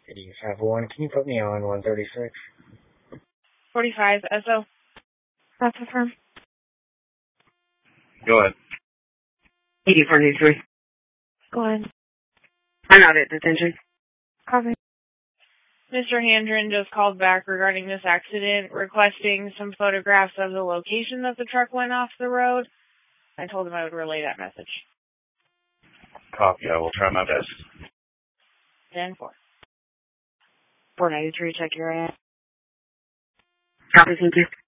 85-1, can you put me on 136? 45, SO. That's the firm. Go ahead. 8493. Go ahead. I'm out at detention. Copy. Mr. Handren just called back regarding this accident, requesting some photographs of the location that the truck went off the road. I told him I would relay that message. Copy. I will try my best. 10-4. 493, check your ad. Copy, thank you.